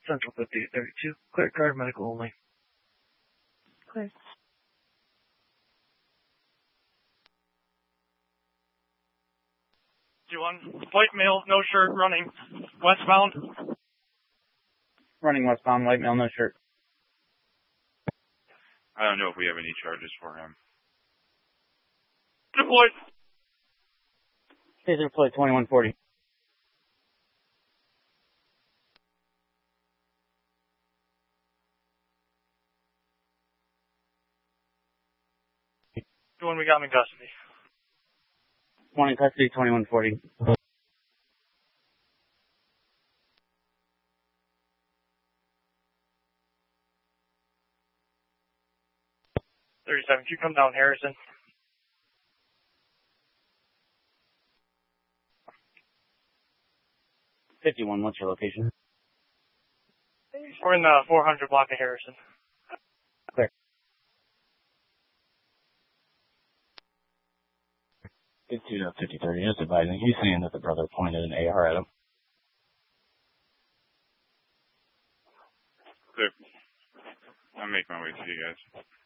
Central 5832. Clear card, medical only. Clear. White male, no shirt, running westbound. Running westbound, white male, no shirt. I don't know if we have any charges for him. Deployed. Taser deployed 2140. The one we got him in custody. One in custody, 2140. Can you come down, Harrison? $51, what's your location? We're in the 400 block of Harrison. Clear. It's 5030, just advising. He's saying that the brother pointed an AR at him. Clear. I'll make my way to you guys.